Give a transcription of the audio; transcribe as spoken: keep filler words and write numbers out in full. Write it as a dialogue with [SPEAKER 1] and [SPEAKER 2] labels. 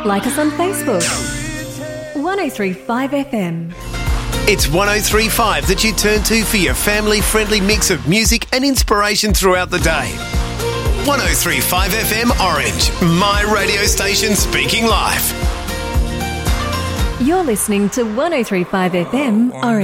[SPEAKER 1] Like us on Facebook. one oh three point five F M.
[SPEAKER 2] It's one oh three point five that you turn to for your family-friendly mix of music and inspiration throughout the day. one oh three point five F M Orange, my radio station speaking live.
[SPEAKER 1] You're listening to one oh three point five F M Orange.